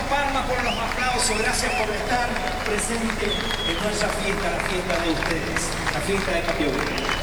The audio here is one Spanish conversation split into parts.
palmas, por los aplausos, gracias por estar presente en nuestra fiesta, la fiesta de ustedes, la fiesta de Capiogüe.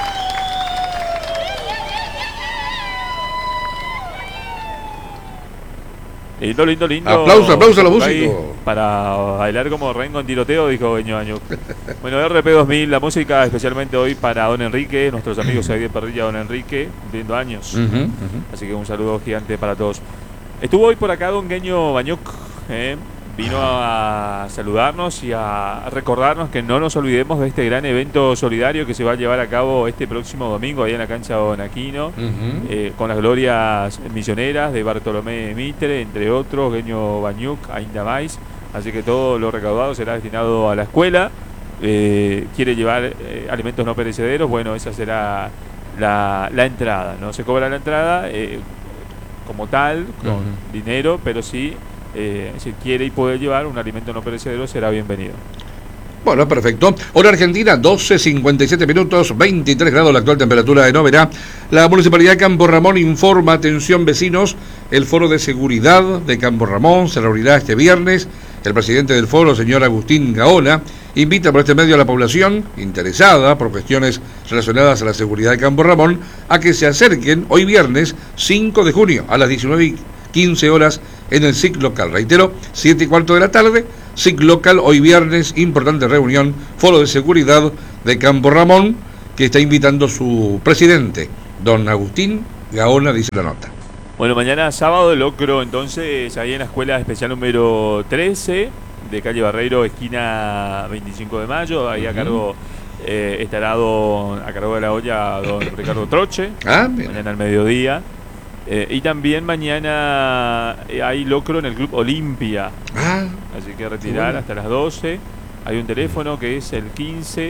Lindo. Aplauso a los músicos. Para bailar como Rengo en tiroteo, dijo Beño Año. Bueno, RP2000, la música especialmente hoy para Don Enrique, nuestros amigos ahí de Parrilla Don Enrique, cumpliendo años. Así que un saludo gigante para todos. Estuvo hoy por acá Don Gueño Bañuc, vino a saludarnos y a recordarnos que no nos olvidemos de este gran evento solidario que se va a llevar a cabo este próximo domingo ahí en la cancha Don Aquino, con las glorias misioneras de Bartolomé Mitre, entre otros, Gueño Bañuc, ainda más. Así que todo lo recaudado será destinado a la escuela. Quiere llevar alimentos no perecederos, bueno, esa será la entrada. No se cobra la entrada como tal, con dinero, pero sí, si quiere y puede llevar un alimento no perecedero, será bienvenido. Bueno, perfecto. Hora Argentina, 12:57 minutos, 23 grados la actual temperatura de Noverá. La Municipalidad de Campo Ramón informa, atención vecinos, el foro de seguridad de Campo Ramón se reunirá este viernes. El presidente del foro, señor Agustín Gaona, invita por este medio a la población interesada por cuestiones relacionadas a la seguridad de Campo Ramón a que se acerquen hoy viernes 5 de junio a las 19:15 horas en el SIC local. Reitero, 7:15 de la tarde, SIC local, hoy viernes, importante reunión, foro de seguridad de Campo Ramón, que está invitando su presidente, don Agustín Gaona, dice la nota. Bueno, mañana sábado el locro, entonces, ahí en la escuela especial número 13, de calle Barreiro, esquina 25 de mayo, ahí a cargo estará a cargo de la olla don Ricardo Troche, mañana al mediodía. Y también mañana hay locro en el Club Olimpia, así que retirar hasta las 12. Hay un teléfono que es el 15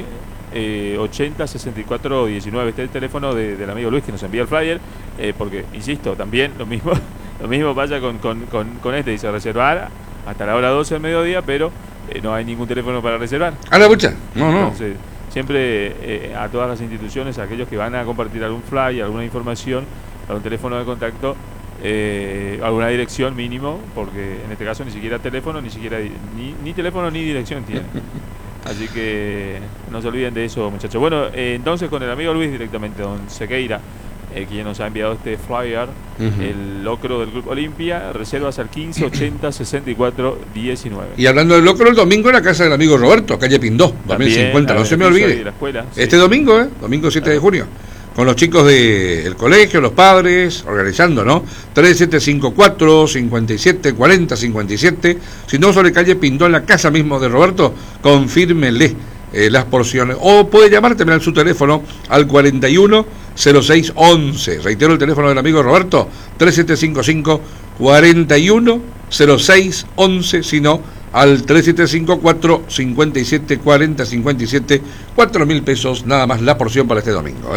80 64 19. Este es el teléfono del amigo Luis que nos envía el flyer, porque, insisto, también lo mismo pasa con este, dice reservar hasta la hora 12 del mediodía, pero no hay ningún teléfono para reservar. ¿A la bucha? No. Entonces, siempre a todas las instituciones, a aquellos que van a compartir algún flyer, alguna información, un teléfono de contacto, alguna dirección mínimo, porque en este caso ni siquiera teléfono, ni teléfono ni dirección tiene. Así que no se olviden de eso, muchachos. Bueno, entonces con el amigo Luis directamente, don Sequeira, quien nos ha enviado este flyer, el locro del Club Olimpia, reservas al 15 80 64 19. Y hablando del locro, el domingo en la casa del amigo Roberto, calle Pindó, 2050, no se me olvide. La escuela, este domingo, domingo 7 de junio. Con los chicos del colegio, los padres, organizando, ¿no? 3754 57 40 57. Si no, sobre calle Pindó, en la casa mismo de Roberto, confírmele las porciones. O puede llamar también a su teléfono al 41 06 11. Reitero el teléfono del amigo Roberto, 3755 41 06 11. Si no, al 3754 57 40 57. 4.000 pesos nada más la porción para este domingo,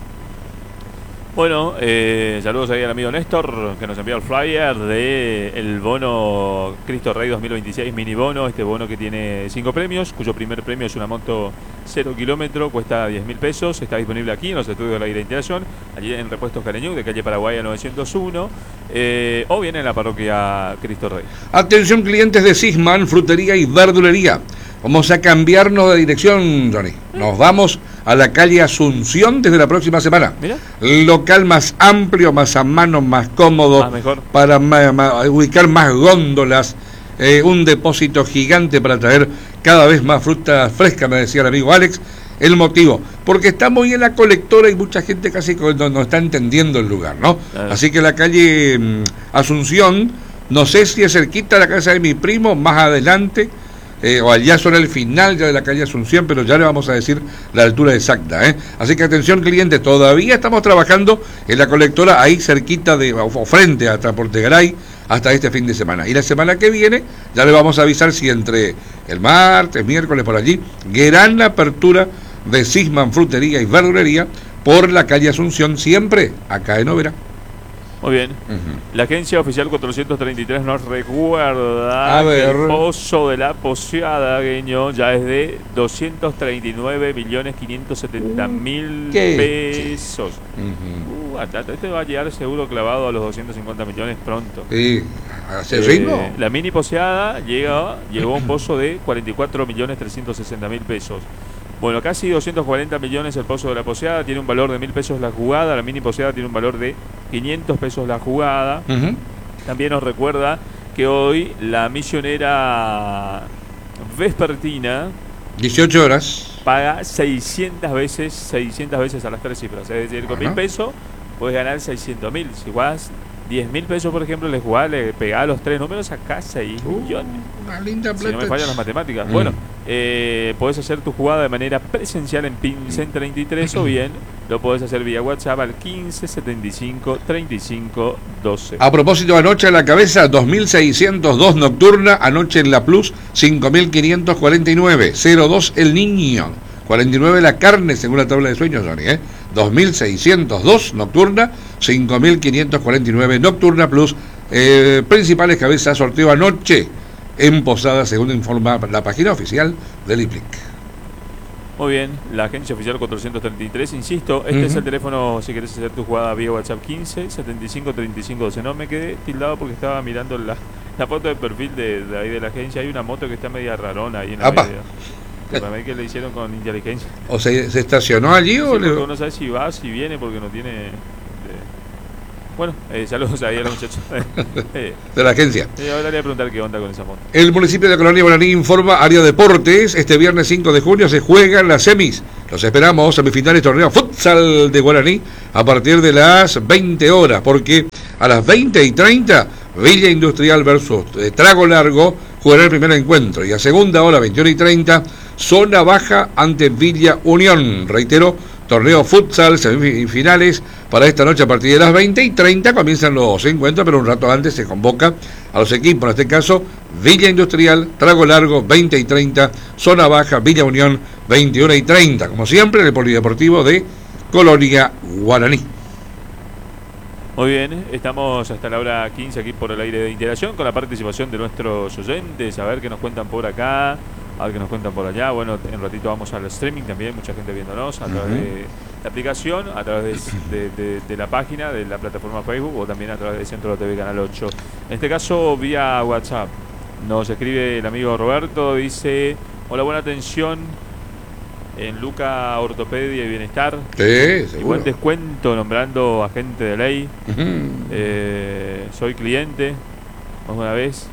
Bueno, saludos ahí al amigo Néstor, que nos envió el flyer de el bono Cristo Rey 2026 mini bono, este bono que tiene 5 premios, cuyo primer premio es una moto 0 kilómetro, cuesta 10.000 pesos, está disponible aquí en los estudios de la Aire Integración, allí en Repuestos Careñuc, de calle Paraguaya 901, o bien en la parroquia Cristo Rey. Atención clientes de Sisman, frutería y verdulería. Vamos a cambiarnos de dirección, Johnny. Nos vamos a la calle Asunción desde la próxima semana. Mira. Local más amplio, más a mano, más cómodo, mejor. Para ubicar más góndolas, un depósito gigante para traer cada vez más fruta fresca, me decía el amigo Alex. El motivo, porque estamos ahí en la colectora y mucha gente casi no está entendiendo el lugar, ¿no? Así que la calle Asunción, no sé si es cerquita a la casa de mi primo, más adelante, o allá sobre el final ya de la calle Asunción, pero ya le vamos a decir la altura exacta, Así que atención clientes, todavía estamos trabajando en la colectora ahí cerquita o frente a Transporte Garay hasta este fin de semana. Y la semana que viene ya le vamos a avisar si entre el martes, miércoles por allí, gran apertura de Sisman Frutería y Verdulería por la calle Asunción, siempre acá en Oberá. Muy bien. La agencia oficial 433 nos recuerda que el pozo de la Poseada, Gueño, ya es de 239.570.000 pesos. Este va a llegar seguro clavado a los 250 millones pronto. Sí, ¿hace ritmo? La mini Poseada llegó a un pozo de 44.360.000 pesos. Bueno, casi 240 millones el pozo de la Poseada, tiene un valor de 1.000 pesos la jugada, la mini Poseada tiene un valor de 500 pesos la jugada. También nos recuerda que hoy la misionera vespertina 18 horas paga 600 veces a las 3 cifras, es decir, con 1.000 pesos puedes ganar 600.000. Si jugás 10.000 pesos, por ejemplo, le pegás a los 3 números, acá 6 millones. Una linda plata. Si no me fallan las matemáticas. Bueno, podés hacer tu jugada de manera presencial en PINCEN 33 o bien lo podés hacer vía WhatsApp al 15 75 35 12. A propósito, anoche en la cabeza 2.602 nocturna, anoche en la Plus 5.549, 02 el niño, 49 la carne según la tabla de sueños, Johnny, 2.602 nocturna, 5.549 nocturna Plus, principales cabezas sorteo anoche en Posada, según informa la página oficial del IPLIC. Muy bien, la agencia oficial 433, insisto, este es el teléfono si querés hacer tu jugada vía WhatsApp 15 75 35 12. No me quedé tildado porque estaba mirando la foto de perfil de ahí de la agencia. Hay una moto que está media rarona ahí en la media. Para mí que le hicieron con inteligencia. ¿O se estacionó allí? Sí, o porque no sabe si va, si viene, porque no tiene... Bueno, saludos ahí a los muchachos de la agencia. Ahora le voy a preguntar qué onda con esa moto. El municipio de Colonia Guaraní informa área deportes. Este viernes 5 de junio se juegan las semis. Los esperamos, semifinales torneo futsal de Guaraní a partir de las 20 horas, porque a las 20:30 Villa Industrial versus Trago Largo jugará el primer encuentro, y a segunda hora 21:30 Zona Baja ante Villa Unión. Reitero, torneo futsal, semifinales para esta noche a partir de las 20:30 comienzan los encuentros, pero un rato antes se convoca a los equipos, en este caso Villa Industrial, Trago Largo 20:30, Zona Baja, Villa Unión 21:30, como siempre en el Polideportivo de Colonia Guaraní. Muy bien, estamos hasta la hora 15 aquí por el aire de Interacción con la participación de nuestros oyentes, a ver qué nos cuentan por acá, a ver qué nos cuentan por allá. Bueno, en un ratito vamos al streaming también, mucha gente viéndonos a través de la aplicación, a través de la página, de la plataforma Facebook o también a través de Centro TV Canal 8. En este caso, vía WhatsApp. Nos escribe el amigo Roberto, dice: hola, buena atención en Luca Ortopedia y Bienestar. Sí, y buen descuento nombrando agente de ley. Soy cliente, más una vez.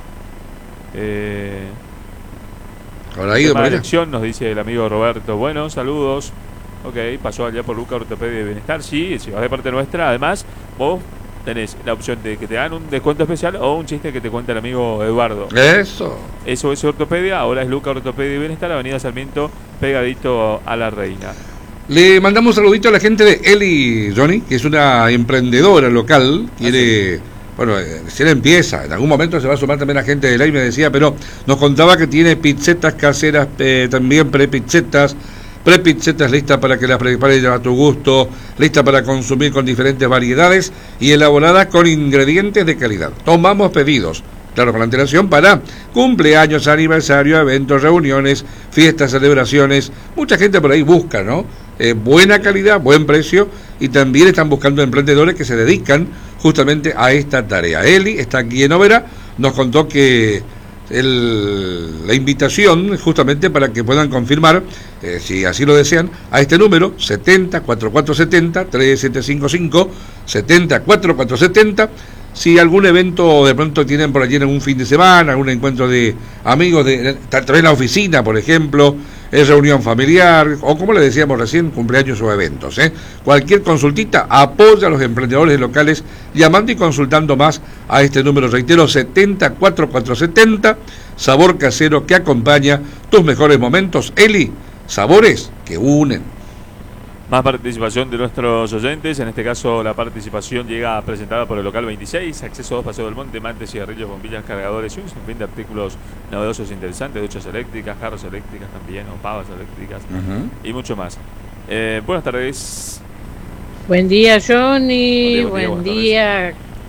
Habrá ido por elección, nos dice el amigo Roberto. Bueno, saludos. Ok, pasó allá por Luca Ortopedia y Bienestar. Sí, si vas de parte nuestra, además, vos tenés la opción de que te dan un descuento especial o un chiste que te cuenta el amigo Eduardo. Eso es Ortopedia, ahora es Luca Ortopedia y Bienestar, Avenida Sarmiento, pegadito a la Reina. Le mandamos un saludito a la gente de Eli, Johnny, que es una emprendedora local, quiere... Bueno, si él empieza, en algún momento se va a sumar también la gente de Ley, me decía, pero nos contaba que tiene pizzetas caseras, también prepizzetas listas para que las prepares a tu gusto, listas para consumir con diferentes variedades y elaboradas con ingredientes de calidad. Tomamos pedidos, claro, con antelación para cumpleaños, aniversario, eventos, reuniones, fiestas, celebraciones. Mucha gente por ahí busca, ¿no? Buena calidad, buen precio, y también están buscando emprendedores que se dedican justamente a esta tarea. Eli está aquí en Oberá, nos contó que la invitación justamente para que puedan confirmar, si así lo desean, a este número 70 4470 3755 70 4470. Si algún evento de pronto tienen por allí en un fin de semana, algún encuentro de amigos, tal vez la oficina, por ejemplo, es reunión familiar, o como le decíamos recién, cumpleaños o eventos. Cualquier consultita, apoya a los emprendedores locales llamando y consultando más a este número, reitero, 704-470, sabor casero que acompaña tus mejores momentos. Eli, sabores que unen. Más participación de nuestros oyentes, en este caso la participación llega presentada por el local 26, acceso 2, Paseo del Monte, mantes, cigarrillos, bombillas, cargadores y un sinfín de artículos novedosos e interesantes, duchas eléctricas, jarros eléctricas también, o pavas eléctricas y mucho más. Buenas tardes. Buen día, Johnny, buen día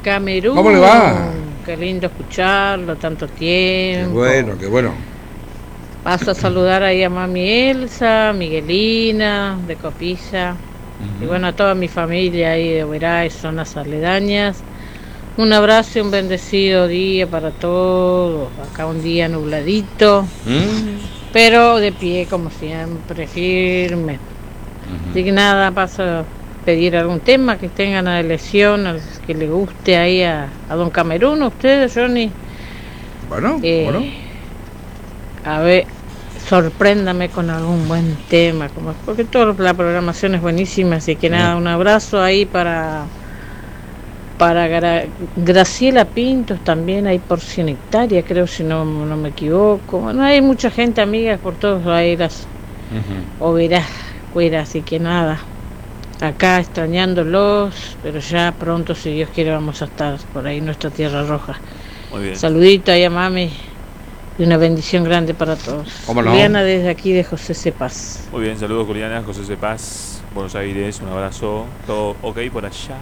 Camerún. ¿Cómo le va? Qué lindo escucharlo, tanto tiempo. Qué bueno, qué bueno. Paso a saludar ahí a mami Elsa, Miguelina, de Copilla. Y bueno, a toda mi familia ahí de Oberá y zonas aledañas. Un abrazo y un bendecido día para todos. Acá un día nubladito, pero de pie como siempre, firme. Así que nada, paso a pedir algún tema que tengan a elección, al que le guste ahí a don Camerún, a ustedes, Johnny. Bueno. A ver, sorpréndame con algún buen tema, porque toda la programación es buenísima, así que nada, un abrazo ahí para Graciela Pintos también, ahí por 100 hectáreas, creo, si no me equivoco. Bueno, hay mucha gente, amigas, por todos ahí las Oberá, así que nada, acá extrañándolos, pero ya pronto, si Dios quiere, vamos a estar por ahí en nuestra Tierra Roja. Muy bien. Saludito ahí a mami y una bendición grande para todos. ¿Cómo no? Juliana desde aquí de José Cepaz. Muy bien, saludos Juliana, José Cepaz, Buenos Aires, un abrazo, todo ok por allá.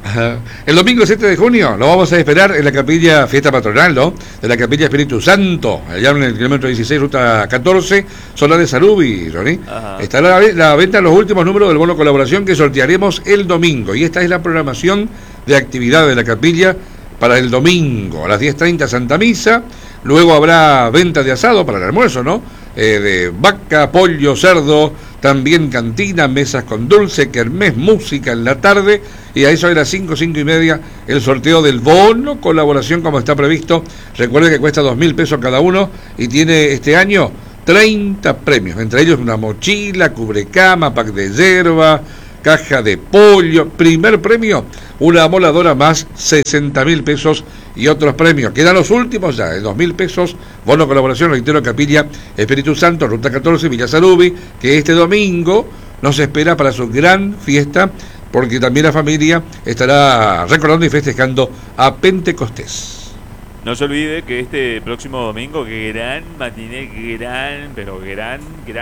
El domingo 7 de junio lo vamos a esperar en la capilla Fiesta Patronal, ¿no? De la capilla Espíritu Santo, allá en el kilómetro 16, ruta 14, zona de Salubi, Ronnie. Estará la venta de los últimos números del bono colaboración que sortearemos el domingo. Y esta es la programación de actividades de la capilla para el domingo, a las 10:30 Santa Misa. Luego habrá venta de asado para el almuerzo, ¿no? De vaca, pollo, cerdo, también cantina, mesas con dulce, kermés, música en la tarde, y a eso de las 5:30 el sorteo del bono colaboración como está previsto. Recuerde que cuesta 2.000 pesos cada uno y tiene este año 30 premios, entre ellos una mochila, cubrecama, pack de hierba, caja de pollo. Primer premio, una amoladora más 60.000 pesos y otros premios. Quedan los últimos ya, de 2.000 pesos, bono colaboración, reitero, capilla Espíritu Santo, ruta 14, Villa Salubi, que este domingo nos espera para su gran fiesta, porque también la familia estará recordando y festejando a Pentecostés. No se olvide que este próximo domingo, gran matiné, gran,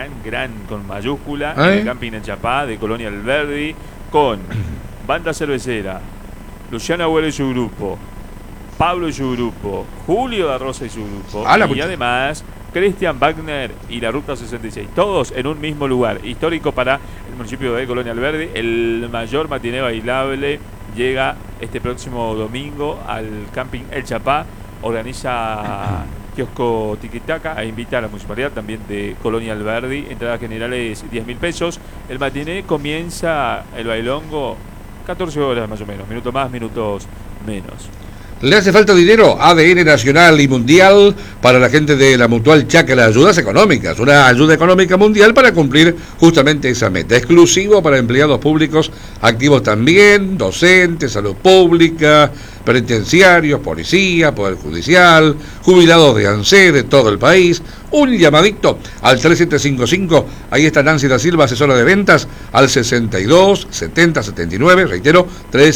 con mayúscula, en el Camping El Chapá de Colonia Alberdi, con banda cervecera, Luciana Abuelo y su grupo, Pablo y su grupo, Julio da Rosa y su grupo, y además Christian Wagner y la Ruta 66, todos en un mismo lugar, histórico para el municipio de Colonia Alberdi. El mayor matiné bailable llega este próximo domingo al Camping El Chapá. Organiza Kiosco Tiquitaca e invita a la municipalidad también de Colonia Alberdi. Entradas generales 10.000 pesos. El matiné comienza el bailongo 14 horas más o menos, minutos más, minutos menos. ¿Le hace falta dinero? ADN nacional y mundial para la gente de la Mutual Chácara, ayudas económicas, una ayuda económica mundial para cumplir justamente esa meta. Exclusivo para empleados públicos, activos también, docentes, salud pública, penitenciarios, policía, poder judicial, jubilados de ANSE de todo el país. Un llamadito al 3755, ahí está Nancy da Silva, asesora de ventas, al 62 70 79, reitero,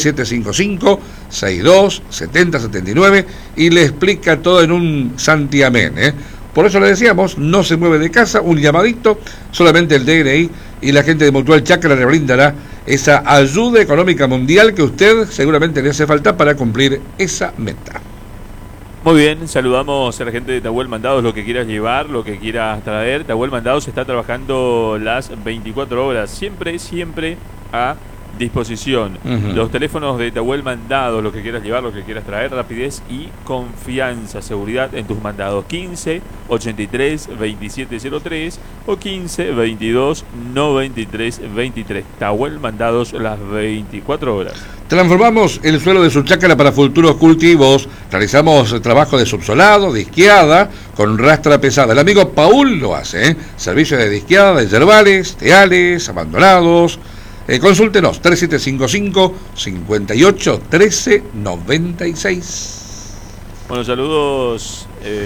3755 62 70 79, y le explica todo en un santiamén, Por eso le decíamos, no se mueve de casa, un llamadito, solamente el DNI, y la gente de Mutual Chácara le brindará esa ayuda económica mundial que usted seguramente le hace falta para cumplir esa meta. Muy bien, saludamos a la gente de Tahuel Mandados, lo que quieras llevar, lo que quieras traer. Tahuel Mandados está trabajando las 24 horas, siempre a disposición. Los teléfonos de Tahuel Mandados, lo que quieras llevar, lo que quieras traer, rapidez y confianza, seguridad en tus mandados. 15 83 2703 o 15 22 93 23. Tahuel Mandados las 24 horas. Transformamos el suelo de su chácara para futuros cultivos. Realizamos trabajo de subsolado, disqueada, con rastra pesada. El amigo Paul lo hace, Servicio de disqueada de yerbales, teales, abandonados. Consúltenos 3755 58 13 96. Bueno, saludos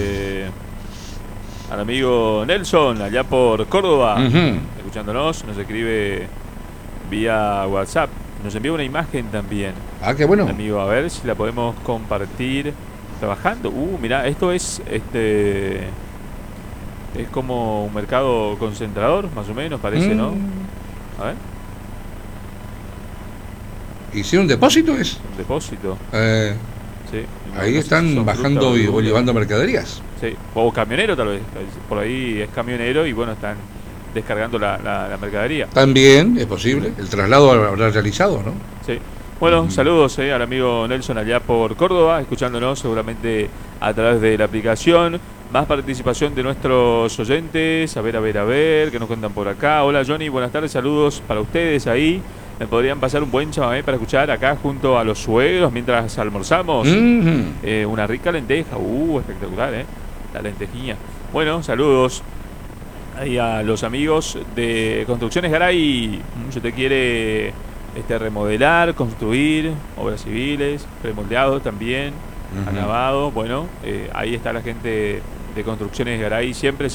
al amigo Nelson allá por Córdoba, escuchándonos, nos escribe vía WhatsApp, nos envía una imagen también. Qué bueno. Amigo, a ver si la podemos compartir trabajando. Mirá, esto es es como un mercado concentrador, más o menos, parece, ¿no? A ver. ¿Hicieron un depósito es? Un depósito. Sí. Ahí No están sé si son bajando fruta o llevando mercaderías. Sí. O camionero tal vez. Por ahí es camionero y bueno, están descargando la mercadería. También es posible. El traslado habrá realizado, ¿no? Sí. Bueno, saludos al amigo Nelson allá por Córdoba, escuchándonos seguramente a través de la aplicación. Más participación de nuestros oyentes. A ver, que nos cuentan por acá. Hola Johnny, buenas tardes, saludos para ustedes ahí. Me podrían pasar un buen chamamé para escuchar acá junto a los suegros mientras almorzamos. Una rica lenteja, espectacular, la lentejilla. Bueno, saludos ahí a los amigos de Construcciones Garay. Si te quiere remodelar, construir, obras civiles, premoldeado también, acabado. Bueno, ahí está la gente de Construcciones Garay, siempre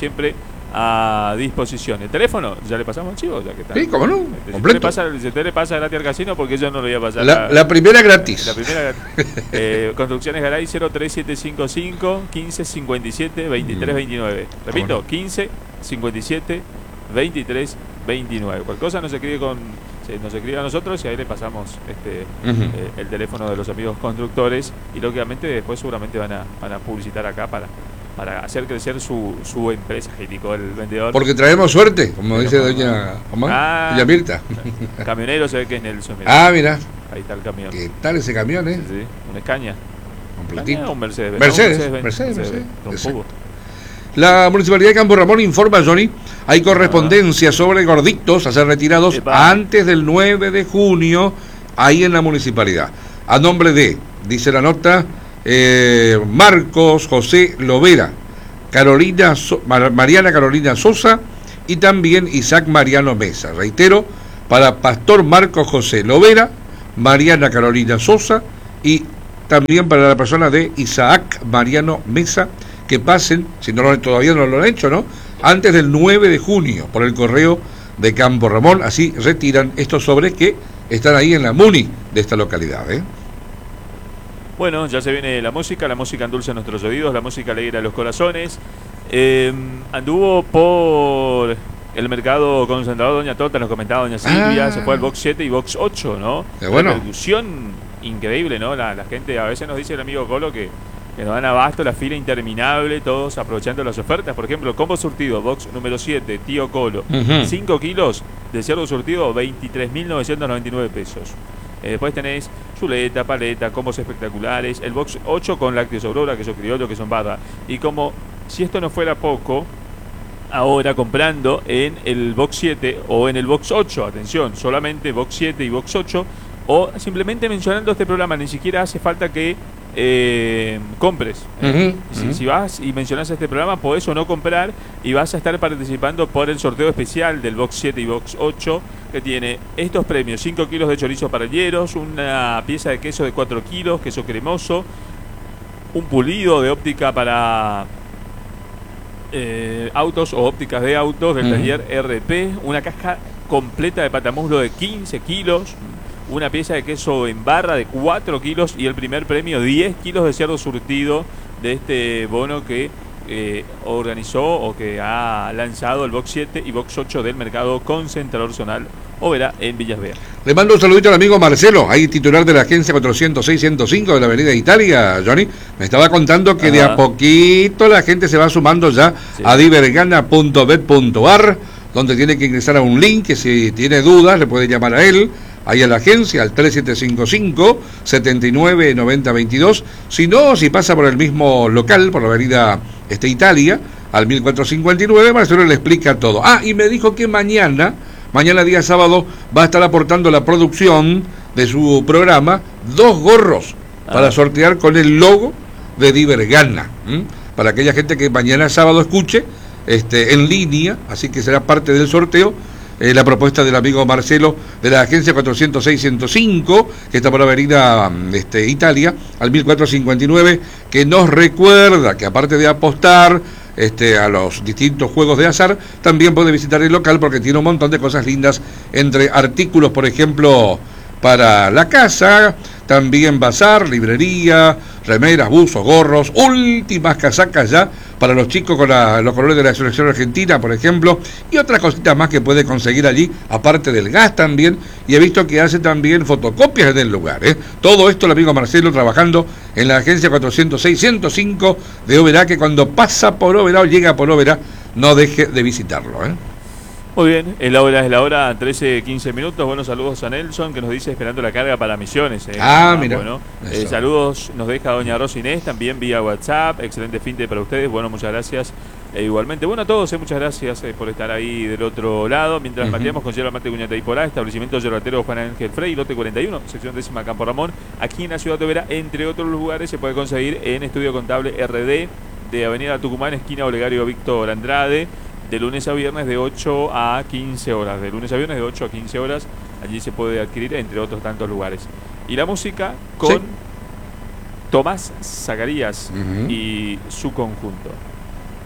a disposición. El teléfono, ya le pasamos, chicos, ya que está. Sí, cómo no, completo. Usted le pasa gratis al casino porque yo no lo voy a pasar. La primera gratis. La primera gratis. Construcciones Garay 03755 1557 2329. Repito, 1557 2329. Cualquier cosa nos escribe a nosotros y ahí le pasamos el teléfono de los amigos constructores y lógicamente después seguramente van a publicitar acá para hacer crecer su empresa, Gético, el vendedor. Porque traemos suerte, como dice doña Mirta. Camionero se ve que es Nelson. Mira. Ahí está el camión. ¿Qué tal ese camión, Sí, un Escaña. Completito. Un Mercedes. Mercedes. La Municipalidad de Campo Ramón informa, Johnny, hay correspondencia sobre gorditos a ser retirados antes del 9 de junio, ahí en la Municipalidad. A nombre de, dice la nota, Marcos José Lovera, Mariana Carolina Sosa y también Isaac Mariano Mesa. Reitero, para Pastor Marcos José Lovera, Mariana Carolina Sosa y también para la persona de Isaac Mariano Mesa, que pasen, si todavía no lo han hecho, ¿no?, antes del 9 de junio por el correo de Campo Ramón, así retiran estos sobres que están ahí en la MUNI de esta localidad, Bueno, ya se viene la música endulza nuestros oídos, la música alegra los corazones. Anduvo por el mercado concentrador Doña Tota, nos comentaba Doña Silvia, se fue al box 7 y box 8, ¿no? Una reducción increíble, ¿no? La gente, a veces nos dice el amigo Colo que nos dan abasto, la fila interminable, todos aprovechando las ofertas. Por ejemplo, combo surtido, box número 7, Tío Colo, 5 kilos de cerdo surtido, 23.999 pesos. Después tenés chuleta, paleta, combos espectaculares, el box 8 con lácteos Aurora, queso criollo, queso en barra. Y como si esto no fuera poco, ahora comprando en el box 7 o en el box 8, atención, solamente box 7 y box 8, o simplemente mencionando este programa, ni siquiera hace falta que compres. Si vas y mencionas este programa, podés o no comprar y vas a estar participando por el sorteo especial del box 7 y box 8, que tiene estos premios: 5 kilos de chorizo parrilleros, una pieza de queso de 4 kilos, queso cremoso, un pulido de óptica para autos o ópticas de autos del taller RP, una caja completa de patamuslo de 15 kilos, una pieza de queso en barra de 4 kilos y el primer premio 10 kilos de cerdo surtido de este bono que organizó o que ha lanzado el box 7 y box 8 del mercado concentrador zonal Oberá en Villas Veas. Le mando un saludito al amigo Marcelo, ahí titular de la agencia 406-105 de la Avenida Italia. Johnny me estaba contando que de a poquito la gente se va sumando ya a divergana.bet.ar, donde tiene que ingresar a un link que si tiene dudas le puede llamar a él, ahí a la agencia, al 3755-799022. Si no, si pasa por el mismo local, por la Avenida Italia, al 1459, Marcelo le explica todo. Y me dijo que mañana día sábado, va a estar aportando la producción de su programa 2 gorros para sortear con el logo de Divergana, para aquella gente que mañana sábado escuche en línea, así que será parte del sorteo. La propuesta del amigo Marcelo de la agencia 406-105, que está por la Avenida Italia, al 1459, que nos recuerda que aparte de apostar a los distintos juegos de azar, también puede visitar el local porque tiene un montón de cosas lindas, entre artículos, por ejemplo, para la casa, también bazar, librería, remeras, buzos, gorros, últimas casacas ya para los chicos con los colores de la selección argentina, por ejemplo, y otras cositas más que puede conseguir allí, aparte del gas también, y he visto que hace también fotocopias en el lugar. Todo esto el amigo Marcelo trabajando en la agencia 406-105 de Oberá, que cuando pasa por Oberá o llega por Oberá, no deje de visitarlo. Muy bien, es la hora 13:15 minutos. Buenos saludos a Nelson, que nos dice esperando la carga para Misiones. Mira. Bueno, saludos nos deja doña Rosa Inés, también vía WhatsApp. Excelente fin de para ustedes. Bueno, muchas gracias. Igualmente, bueno a todos, muchas gracias por estar ahí del otro lado. Mientras mateamos con Yerba Mate Cuñata y Porá, establecimiento yerbatero Juan Ángel Frey, lote 41, sección 10ª Campo Ramón, aquí en la ciudad de Oberá, entre otros lugares, se puede conseguir en Estudio Contable RD de Avenida Tucumán, esquina Olegario Víctor Andrade, de lunes a viernes de 8 a 15 horas. De lunes a viernes de 8 a 15 horas, allí se puede adquirir, entre otros tantos lugares. Y la música con Tomás Zacarías y su conjunto.